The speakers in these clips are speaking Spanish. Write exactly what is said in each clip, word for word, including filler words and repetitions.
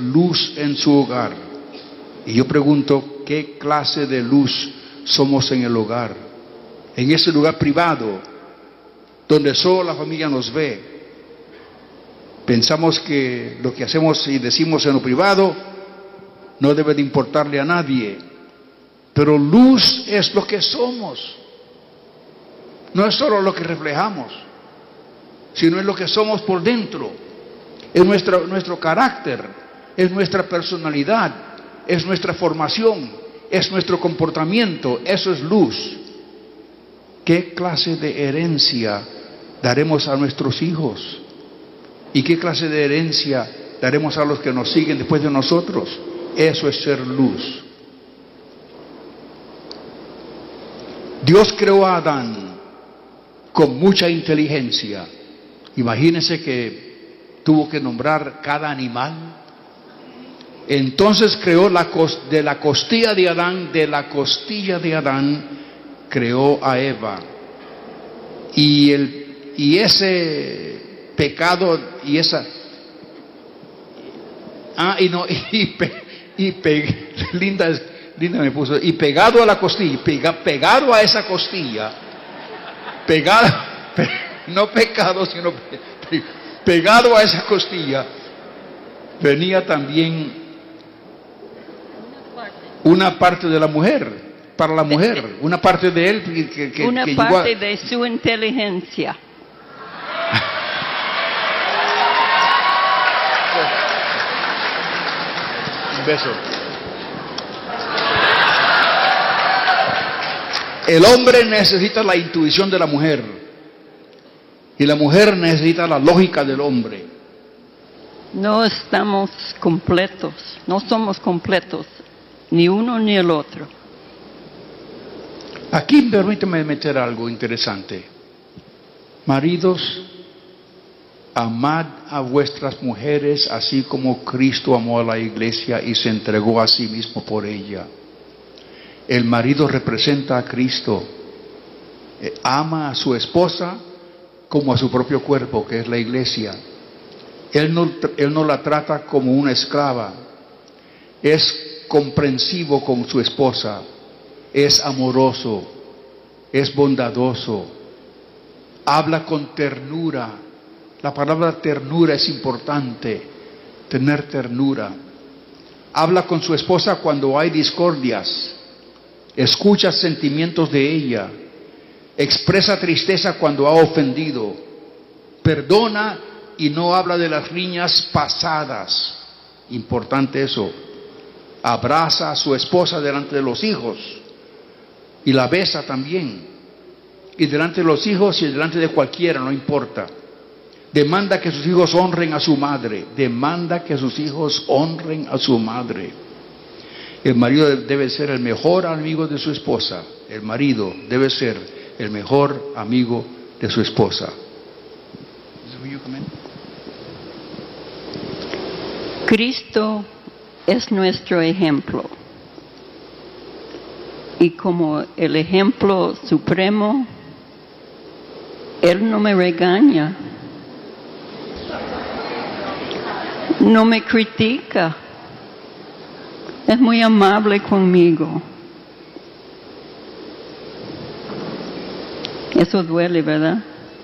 luz en su hogar. Y yo pregunto, ¿qué clase de luz somos en el hogar? En ese lugar privado, donde solo la familia nos ve. Pensamos que lo que hacemos y decimos en lo privado no debe de importarle a nadie. Pero luz es lo que somos. No es solo lo que reflejamos, sino es lo que somos por dentro. Es nuestro, nuestro carácter, es nuestra personalidad, es nuestra formación, es nuestro comportamiento. Eso es luz. ¿Qué clase de herencia daremos a nuestros hijos? ¿Y qué clase de herencia daremos a los que nos siguen después de nosotros? Eso es ser luz. Dios creó a Adán con mucha inteligencia. Imagínense que tuvo que nombrar cada animal. Entonces creó la cos- de la costilla de Adán, de la costilla de Adán creó a Eva. Y el y ese pecado y esa ah y no y pe, y pe, linda linda me puso y pegado a la costilla, pega, pegado a esa costilla, pegado pe, no pecado sino pe, pegado a esa costilla venía también una parte de la mujer, para la mujer, una parte de él que, que, una que parte a... de su inteligencia. Un beso. El hombre necesita la intuición de la mujer y la mujer necesita la lógica del hombre. No estamos completos, no somos completos, ni uno ni el otro. Aquí permíteme meter algo interesante. Maridos, amad a vuestras mujeres así como Cristo amó a la iglesia y se entregó a sí mismo por ella. El marido representa a Cristo. Eh, ama a su esposa como a su propio cuerpo, que es la iglesia. Él no, él no la trata como una esclava. Es comprensivo con su esposa. Es amoroso. Es bondadoso. Habla con ternura. La palabra ternura es importante. Tener ternura. Habla con su esposa cuando hay discordias. Escucha sentimientos de ella. Expresa tristeza cuando ha ofendido. Perdona y no habla de las riñas pasadas. Importante eso. Abraza a su esposa delante de los hijos. Y la besa también. Y delante de los hijos y delante de cualquiera, no importa. Demanda que sus hijos honren a su madre. Demanda que sus hijos honren a su madre. El marido debe ser el mejor amigo de su esposa. El marido debe ser el mejor amigo de su esposa. Cristo es nuestro ejemplo. Y como el ejemplo supremo, Él no me regaña, no me critica, es muy amable conmigo. Eso duele, ¿verdad?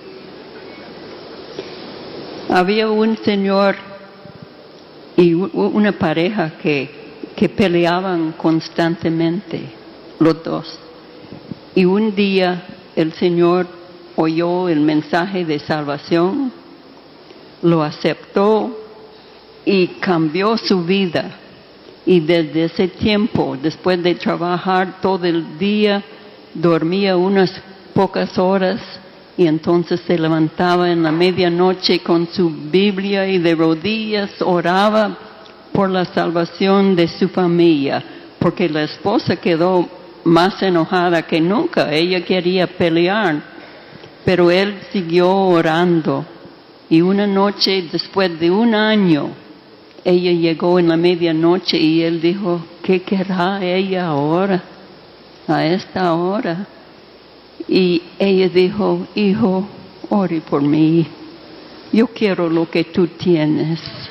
Había un señor y una pareja que, que peleaban constantemente, los dos. Y un día el Señor oyó el mensaje de salvación, lo aceptó y cambió su vida. Y desde ese tiempo, después de trabajar todo el día, dormía unas pocas horas y entonces se levantaba en la medianoche con su Biblia y de rodillas oraba por la salvación de su familia, porque la esposa quedó más enojada que nunca. Ella quería pelear, pero él siguió orando. Y una noche, después de un año, ella llegó en la medianoche y él dijo, ¿qué querrá ella ahora, a esta hora? Y ella dijo, hijo, ore por mí, yo quiero lo que tú tienes.